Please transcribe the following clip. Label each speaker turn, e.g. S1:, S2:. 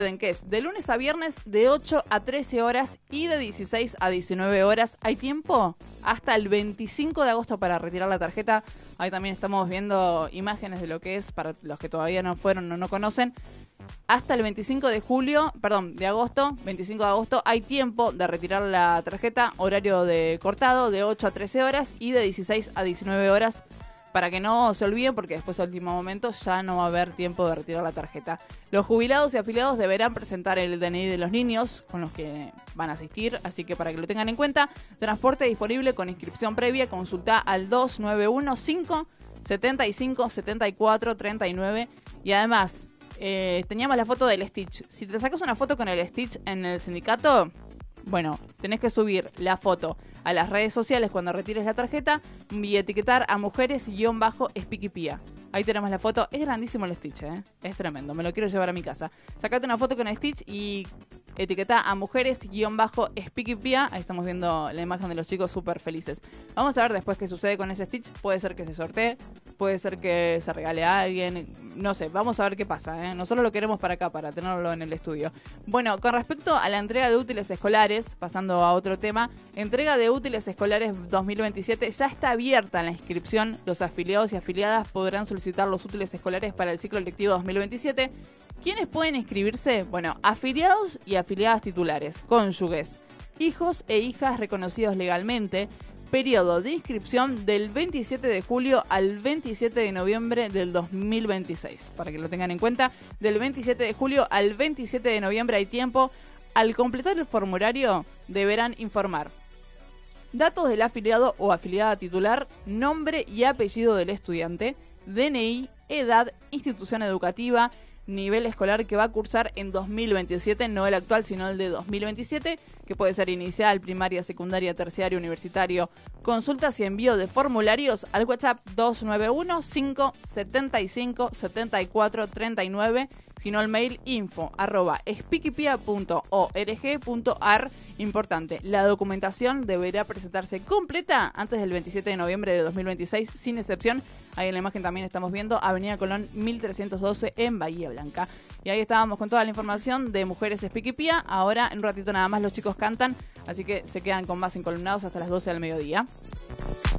S1: Que es de lunes a viernes de 8 a 13 horas y de 16 a 19 horas. Hay tiempo hasta el 25 de agosto para retirar la tarjeta. Ahí también estamos viendo imágenes de lo que es, para los que todavía no fueron o no conocen. Hasta el 25 de agosto, 25 de agosto, hay tiempo de retirar la tarjeta, horario de cortado de 8 a 13 horas y de 16 a 19 horas. Para que no se olviden, porque después al último momento ya no va a haber tiempo de retirar la tarjeta. Los jubilados y afiliados deberán presentar el DNI de los niños con los que van a asistir, así que para que lo tengan en cuenta. Transporte disponible con inscripción previa, consulta al 2915-75-74-39. Y además, teníamos la foto del Stitch. Si te sacas una foto con el Stitch en el sindicato, bueno, tenés que subir la foto a las redes sociales cuando retires la tarjeta y etiquetar a mujeres_Espiquipía. Ahí tenemos la foto. Es grandísimo el Stitch, es tremendo. Me lo quiero llevar a mi casa. Sacate una foto con el Stitch y etiqueta a mujeres_Espiquipía. Ahí estamos viendo la imagen de los chicos súper felices. Vamos a ver después qué sucede con ese Stitch. Puede ser que se sortee, puede ser que se regale a alguien. No sé, vamos a ver qué pasa, Nosotros lo queremos para acá, para tenerlo en el estudio. Bueno, con respecto a la entrega de útiles escolares, pasando a otro tema, entrega de útiles escolares 2027, ya está abierta la inscripción. Los afiliados y afiliadas podrán solicitar los útiles escolares para el ciclo lectivo 2027. ¿Quiénes pueden inscribirse? Bueno, afiliados y afiliadas titulares, cónyuges, hijos e hijas reconocidos legalmente. Periodo de inscripción del 27 de julio al 27 de noviembre del 2026. Para que lo tengan en cuenta, del 27 de julio al 27 de noviembre hay tiempo. Al completar el formulario deberán informar datos del afiliado o afiliada titular, nombre y apellido del estudiante, DNI, edad, institución educativa, nivel escolar que va a cursar en 2027, no el actual, sino el de 2027, que puede ser inicial, primaria, secundaria, terciario, universitario. Consultas y envío de formularios al WhatsApp 291-575-7439, sino al mail info@espiquipia.org.ar. Importante, la documentación deberá presentarse completa antes del 27 de noviembre de 2026, sin excepción. Ahí en la imagen también estamos viendo Avenida Colón 1312 en Bahía Blanca. Y ahí estábamos con toda la información de Mujeres Espiquipía. Ahora en un ratito nada más los chicos cantan, así que se quedan con más encolumnados hasta las 12 del mediodía.